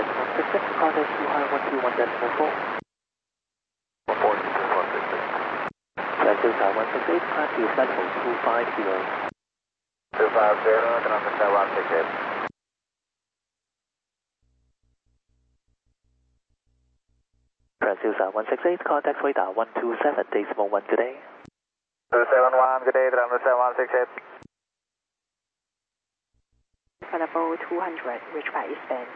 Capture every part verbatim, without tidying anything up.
one six six, contact two high one two one decimal four. one four two one six six. Transil Tower one six eight, climb to level two five zero. two five zero, Transil one six eight. Transil Tower one six eight, contact radar one two seven decimal one, good day. two seven one, good day, Transil one six eight. Level two hundred, reach by eastbound.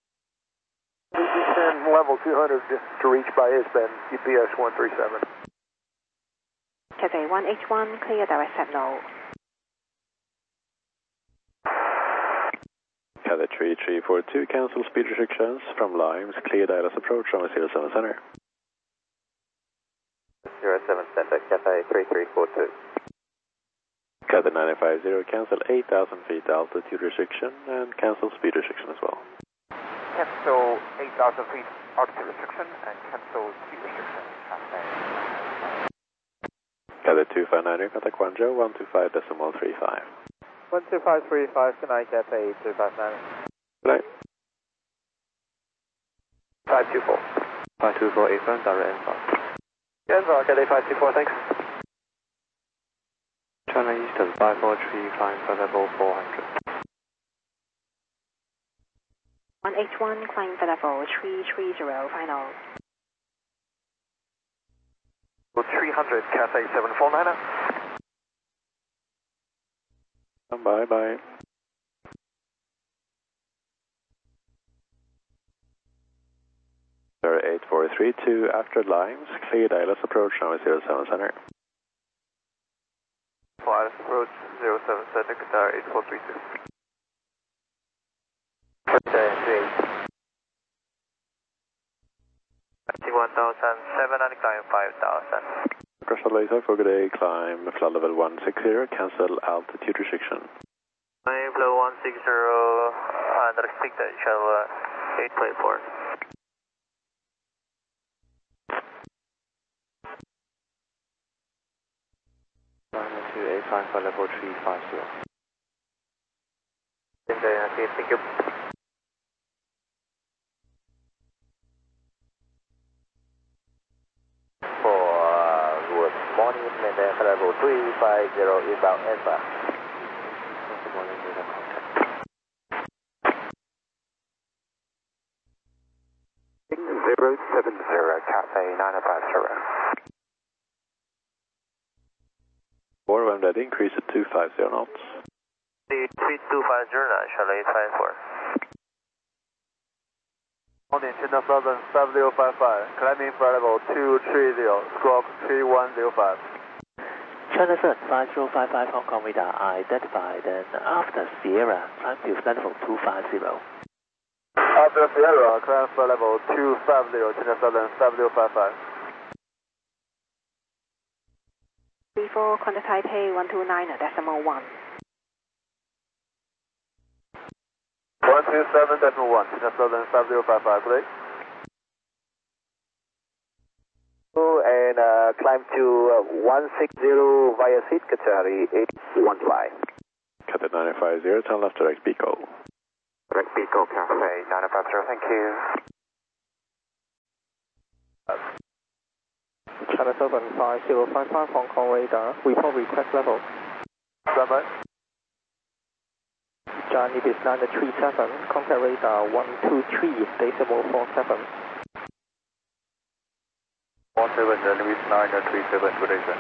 Descend level two hundred to reach by eastbound, U P S one three seven. Cathay one H one, clear direct signal. Cathay three three four two, cancel speed restrictions from Limes, clear Dallas approach from zero seven center. zero seven center, Cathay three three four two. Cathay nine five zero, cancel eight thousand feet altitude restriction and cancel speed restriction as well. Cancel eight thousand feet altitude restriction and cancel speed restriction. Cathay two five nine, contact Guangzhou one two five decimal three five. one two five three five, good night, Cathay two five nine. Good night. five two four. five two four, eight one, direct info. Yes, Cathay five two four, thanks. China Eastern five four three, climb for level four hundred. one H one, climb for level three three zero, final. three hundred, Cathay seven four nine. Bye bye. eight four three two, after Limes, clear Dallas approach from zero seven center. Dallas approach zero seven center, Qatar eight four three two. ninety-one thousand seven and climb five thousand. Crystal laser for good day, climb flight level one six zero, cancel altitude restriction. Climb flow one six zero and restrict the shuttle eight five four. nine two eight five for level three five zero. Okay, thank you. Morning, maintain level three five zero, inbound Alpha. Good morning, data contact. zero seven zero, Cathay nine five zero. Four when ready, increase to two five zero knots. three two five zero, National eight five four. Morning, China Southern five zero five five, climbing for level two three zero, squawk three one zero five. China Southern five zero five five, Hong Kong radar identified, and after Sierra, climb to level two five zero. After Sierra, climb for level two five zero, China Southern five zero five five. three four, contact Taipei one two nine, decimal one. one two seven decimal one, China Southern five zero five five, please. And uh, climb to uh, one six zero via seat, Qatari eight one five. Cathay nine five zero, turn left direct Pico. Direct Pico, Cathay nine five zero, thank you. China Southern five zero five five, Hong Kong radar, report request level. Summit. Johnny is nine three seven, contact radar one two three, decimal four seven. one seven, Johnny is nine three seven, good day, sir.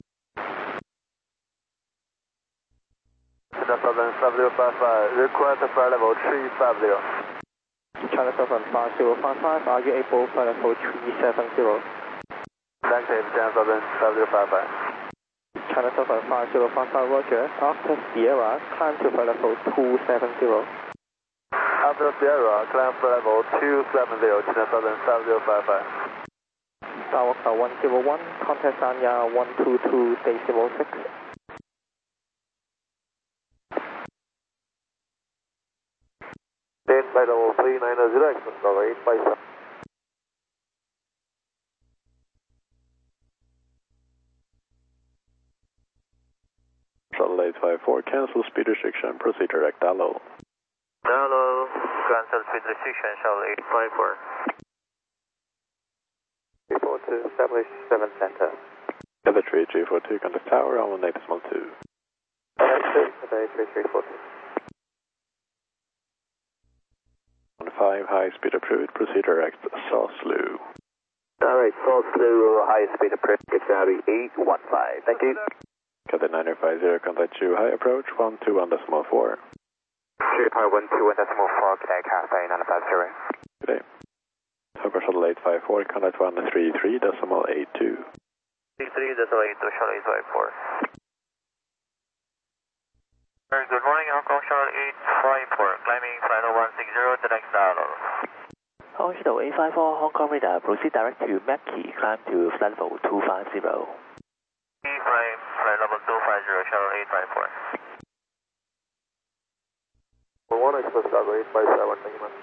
China Southern five zero five five, request flight level three five zero. China Southern five zero five five, are you able flight level three seven zero? Negative, China Southern five zero five five. China Southern five zero five five, roger. After Sierra, climb to flight level two seven zero. After Sierra, climb flight level two seven zero, China Southern five zero five five. Sawaka one zero one, contact Sanya one two two, decimal six. Then flight level three nine zero, expect cover eight five seven. Shuttle eight five four, cancel speed restriction, proceed direct Dallo. Hello. cancel speed restriction, shuttle eight five four. three four two, establish seven center. Gather three three four two, contact tower on one eight decimal two. Today three three four two. one five, high speed approved, proceed direct, Soslu. Alright, Soslu, high speed approach, Qatari eight one five. Thank you. Gather nine five zero, contact two, high approach, one two one decimal four. three point one two one decimal four, Quebec Cathay nine five zero. Good day. Tower shuttle eight five four, contact one three three decimal eight two. three three decimal eight two, shuttle eight five four. Very good morning, Hong Kong shuttle eight five four, climbing final one six zero to next dial. Hong Kong shuttle eight five four, Hong Kong radar, proceed direct to Mackie, climb to flight level two five zero. Prime, flight level two five zero, shuttle eight five four. one Express Cargo eight five seven, thank you much.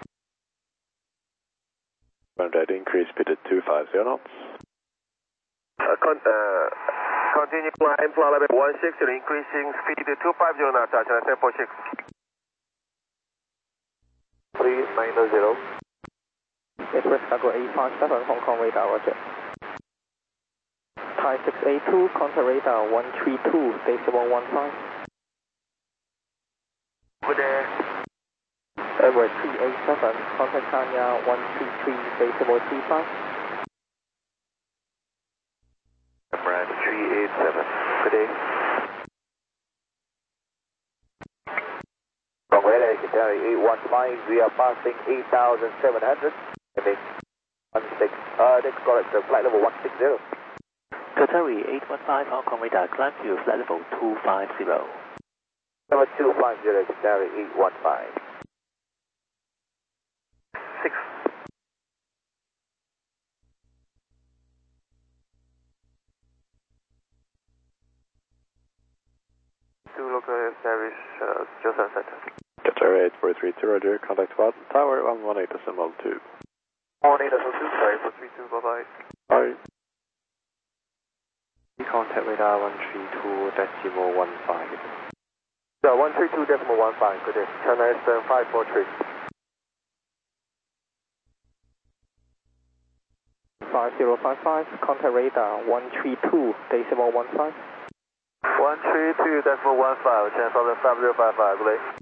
Contact increase speed to two five zero knots. Uh, con uh, continue climb, flight level one six zero, increasing speed to two five zero knots, China ten four six. three nine zero. Express Cargo eight five seven, Hong Kong radar, roger. Thai six eight two, contact radar one three two, decimal one five. Good day. Emirates three eight seven, contact Tanya one three three, decimal three five. Emirates three eight seven, good day. From radar, Qatari eight one five, we are passing eight thousand seven hundred. Okay, one six, uh, next correct, flight level one six zero. Qatari eight one five, Hong Kong radar, climb to flight level two five zero. Level two five zero, Qatari eight one five. Six. Two local service, uh, Joseph Center. Qatar eight four three two, roger, contact one, tower one one eight decimal two. one eight decimal two, sorry, four three two, bye bye. Bye. Contact radar one three two decimal one five. Yeah, one three two decimal one five, good day. China Eastern five four three. five zero five five, contact radar one three two decimal one five. one three two decimal one five, China Southern five zero five five, good day.